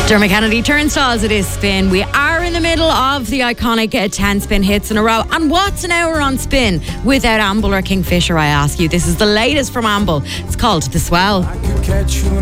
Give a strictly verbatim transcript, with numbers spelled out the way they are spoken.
Dermot Kennedy turnstiles, it is Spin. We are in the middle of the iconic uh, ten spin hits in a row. And what's an hour on Spin without Amble or Kingfisher, I ask you? This is the latest from Amble. It's called The Swell.